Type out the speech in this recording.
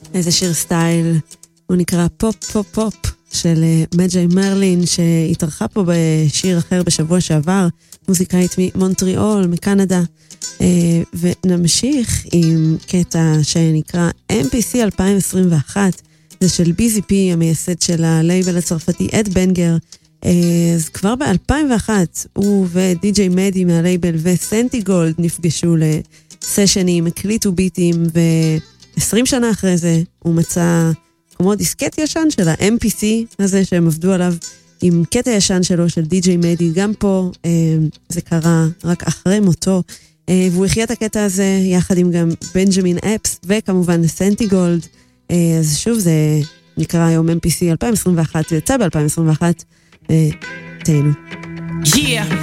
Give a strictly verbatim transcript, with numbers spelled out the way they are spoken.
איזה שיר סטייל, הוא נקרא פופ פופ פופ של מג'יי מרלין, שהתארחה פה בשיר אחר בשבוע שעבר, מוזיקאית ממונטריאול, מקנדה, ונמשיך עם קטע שנקרא אם פי סי אלפיים עשרים ואחת, זה של בי זי פי, המייסד של הלייבל הצרפתי אד בנגר. אז כבר ב-אלפיים ואחת הוא ודי-ג'יי מדי מהלייבל וסנטי גולד נפגשו לסשנים, הקליטו ביטים, ו-עשרים שנה אחרי זה הוא מצא כמו דיסקט ישן של ה-אם פי סי הזה שהם עבדו עליו עם קטע ישן שלו של די-ג'יי מדי. גם פה זה קרה רק אחרי מותו, והוא החיה את הקטע הזה יחד עם גם בנג'מין אפס וכמובן סנטי גולד. אז שוב, זה נקרא היום אם פי סי אלפיים עשרים ואחת, ויצא ב-אלפיים עשרים ואחת, תהנו. Yeah.